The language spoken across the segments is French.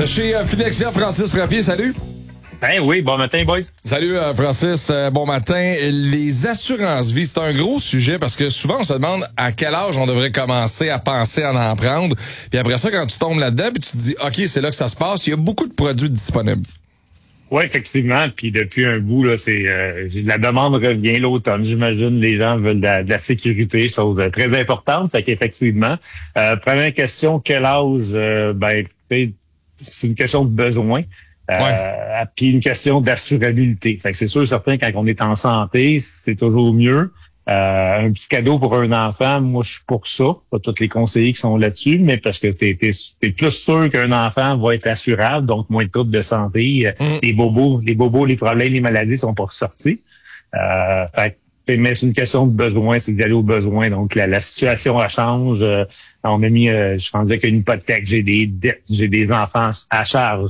Chez Finexia, Francis Frappier, salut. Ben oui, bon matin, boys. Salut, Francis. Bon matin. Les assurances-vie, c'est un gros sujet parce que souvent, on se demande à quel âge on devrait commencer à penser à en prendre. Puis après ça, quand tu tombes là-dedans, puis tu te dis, OK, c'est là que ça se passe, il y a beaucoup de produits disponibles. Oui, effectivement. Puis depuis un bout, là, la demande revient l'automne. J'imagine les gens veulent de la sécurité, chose très importante. Fait qu'effectivement, première question, quel âge? C'est une question de besoin. Puis une question d'assurabilité. Fait que c'est sûr, certain, quand on est en santé, c'est toujours mieux. Un petit cadeau pour un enfant, moi, je suis pour ça. Pas tous les conseillers qui sont là-dessus, mais parce que t'es plus sûr qu'un enfant va être assurable, donc moins de troubles de santé. Les bobos, les problèmes, les maladies sont pas ressortis. Mais c'est une question de besoin, c'est d'y aller au besoin. Donc, la situation, elle change. On a mis, je pensais qu'une hypothèque, j'ai des dettes, j'ai des enfants à charge,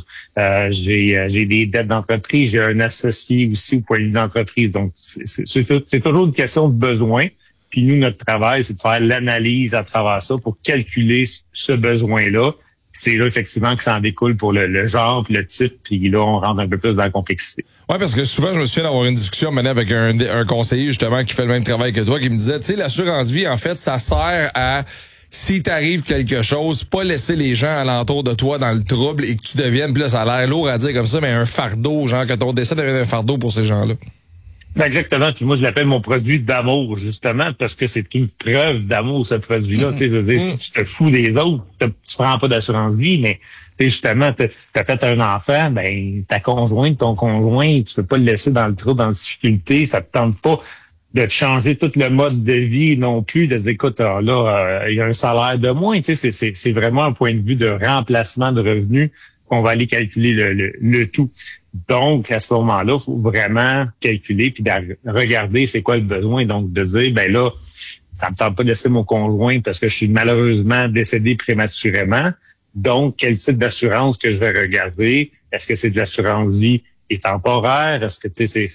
j'ai des dettes d'entreprise, j'ai un associé aussi au point de vue d'entreprise. Donc, c'est toujours une question de besoin. Puis nous, notre travail, c'est de faire l'analyse à travers ça pour calculer ce besoin-là. C'est là, effectivement, que ça en découle pour le genre, puis le type, puis là, on rentre un peu plus dans la complexité. Ouais, parce que souvent, je me souviens d'avoir une discussion menée avec un conseiller, justement, qui fait le même travail que toi, qui me disait, tu sais, l'assurance-vie, en fait, ça sert à, si t'arrive quelque chose, pas laisser les gens alentour de toi dans le trouble et que tu deviennes, puis là, ça a l'air lourd à dire comme ça, mais un fardeau, genre, que ton décès devienne un fardeau pour ces gens-là. Ben exactement. Puis moi, je l'appelle mon produit d'amour, justement, parce que c'est une preuve d'amour, ce produit-là. Tu sais, je veux dire, si tu te fous des autres, tu prends pas d'assurance vie, mais justement, t'as fait un enfant, ben ta conjointe, ton conjoint, tu peux pas le laisser dans le trou, dans la difficulté, ça te tente pas de te changer tout le mode de vie non plus, de dire, écoute, il y a un salaire de moins. Tu sais, c'est vraiment un point de vue de remplacement de revenus qu'on va aller calculer le tout. Donc, à ce moment-là, il faut vraiment calculer puis regarder c'est quoi le besoin. Donc, de dire, ben là, ça me tente pas de laisser mon conjoint parce que je suis malheureusement décédé prématurément. Donc, quel type d'assurance que je vais regarder? Est-ce que c'est de l'assurance vie et temporaire? Est-ce que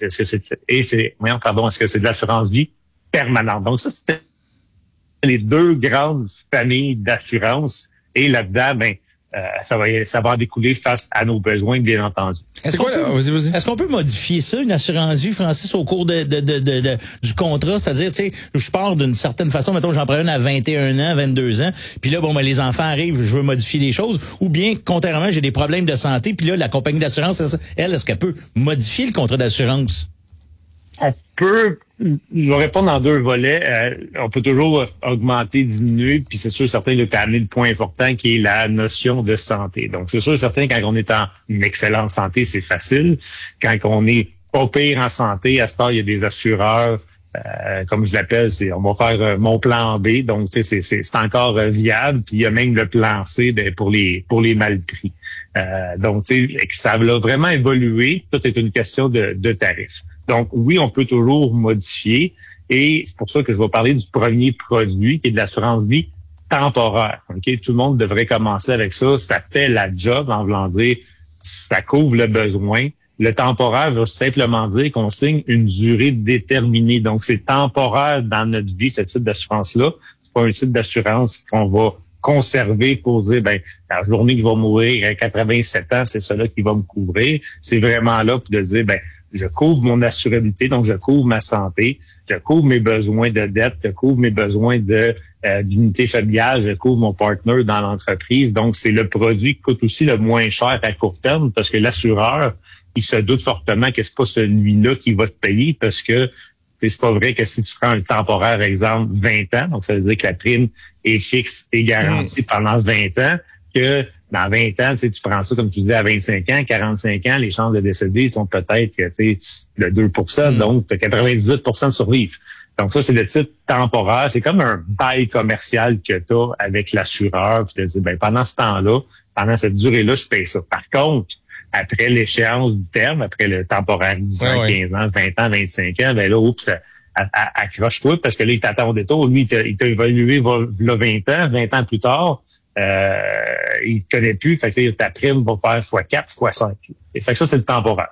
est-ce que c'est de l'assurance vie permanente? Donc, ça, c'était les deux grandes familles d'assurance. Et là-dedans, ben, ça va en découler face à nos besoins, bien entendu. Est-ce qu'on peut modifier ça, une assurance vie, Francis, au cours du contrat? C'est-à-dire, tu sais, je pars d'une certaine façon, mettons, j'en prends une à 21 ans, 22 ans, puis là, les enfants arrivent, je veux modifier les choses, ou bien, contrairement, j'ai des problèmes de santé, puis là, la compagnie d'assurance, elle, est-ce qu'elle peut modifier le contrat d'assurance? On peut, je vais répondre en deux volets. On peut toujours augmenter, diminuer, puis c'est sûr certain que tu as amené le point important qui est la notion de santé. Donc, c'est sûr certain quand on est en excellente santé, c'est facile. Quand on est pas pire en santé, à ce temps, il y a des assureurs, comme je l'appelle, on va faire mon plan B. Donc, tu sais, c'est encore viable. Puis il y a même le plan C pour les mal pris. Donc, tu sais, ça va vraiment évoluer. Tout est une question de tarif. Donc, oui, on peut toujours modifier. Et c'est pour ça que je vais parler du premier produit, qui est de l'assurance vie temporaire. Okay? Tout le monde devrait commencer avec ça. Ça fait la job, en voulant dire, ça couvre le besoin. Le temporaire veut simplement dire qu'on signe une durée déterminée. Donc, c'est temporaire dans notre vie, ce type d'assurance-là. C'est pas un type d'assurance qu'on va conserver pour dire, ben, la journée qui va mourir à 87 ans, c'est cela qui va me couvrir. C'est vraiment là pour de dire, ben, je couvre mon assurabilité, donc je couvre ma santé, je couvre mes besoins de dette, je couvre mes besoins d'unité familiale, je couvre mon partner dans l'entreprise. Donc, c'est le produit qui coûte aussi le moins cher à court terme parce que l'assureur, il se doute fortement que c'est pas celui-là qui va te payer parce que c'est pas vrai que si tu prends un temporaire, exemple, 20 ans, donc ça veut dire que la prime est fixe et garantie pendant 20 ans, que dans 20 ans, tu prends ça, comme tu disais, à 25 ans, 45 ans, les chances de décéder sont peut-être de 2 donc tu as 98 de survivre. Donc ça, c'est le titre temporaire. C'est comme un bail commercial que tu as avec l'assureur. Puis tu te dis, ben, pendant ce temps-là, pendant cette durée-là, je paye ça. Par contre, après l'échéance du terme, après le temporaire 10 ans, 15 ans, 20 ans, 25 ans, ben là, oups, accroche-toi parce que là, il t'attend au détour. Lui, il t'a évalué là 20 ans plus tard. Il te connaît plus. Fait que ta prime va faire x4, x5. Et fait que ça, c'est le temporaire.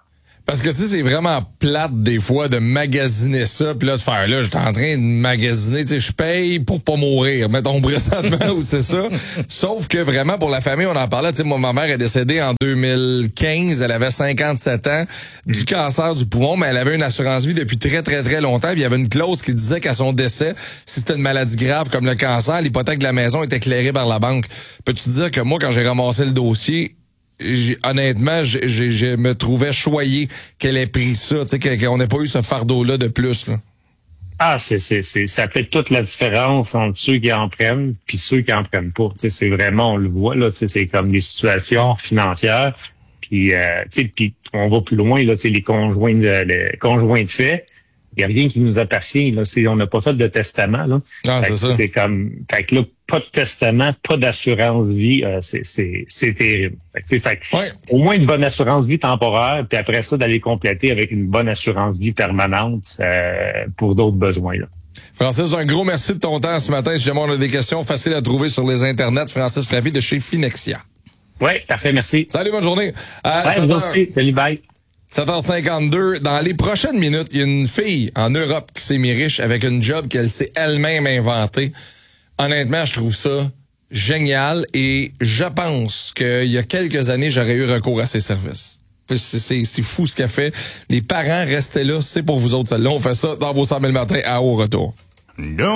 Parce que, tu sais, c'est vraiment plate, des fois, de magasiner ça, puis là, de faire, là, j'étais en train de magasiner, tu sais, je paye pour pas mourir, mettons, présentement, ou c'est ça. Sauf que, vraiment, pour la famille, on en parlait, tu sais, moi, ma mère est décédée en 2015, elle avait 57 ans, du cancer du poumon, mais elle avait une assurance vie depuis très, très, très longtemps, puis il y avait une clause qui disait qu'à son décès, si c'était une maladie grave comme le cancer, l'hypothèque de la maison était éclairée par la banque. Peux-tu dire que moi, quand j'ai ramassé le dossier, honnêtement, je me trouvais choyé qu'elle ait pris ça, tu sais, qu'on n'ait pas eu ce fardeau-là de plus, là. Ah, ça fait toute la différence entre ceux qui en prennent puis ceux qui en prennent pas. Tu sais, c'est vraiment, on le voit, là, tu sais, c'est comme des situations financières. Puis, tu sais, puis on va plus loin, là, tu sais, les conjoints de fait. Il n'y a rien qui nous appartient, là. On n'a pas fait de testament, là. Ah, c'est ça. C'est comme, fait que là, pas de testament, pas d'assurance vie, c'est terrible. Ouais. Au moins une bonne assurance vie temporaire, puis après ça, d'aller compléter avec une bonne assurance vie permanente, pour d'autres besoins, là. Francis, un gros merci de ton temps ce matin. Si jamais on a des questions faciles à trouver sur les internets, Francis Frappy de chez Finexia. Oui, parfait, merci. Salut, bonne journée. Vous aussi. Salut, bye. 7h52. Dans les prochaines minutes, il y a une fille en Europe qui s'est mis riche avec une job qu'elle s'est elle-même inventée. Honnêtement, je trouve ça génial et je pense qu'il y a quelques années, j'aurais eu recours à ses services. C'est fou ce qu'elle fait. Les parents restaient là, c'est pour vous autres celle-là. On fait ça dans vos 100 000 matins à Au Retour.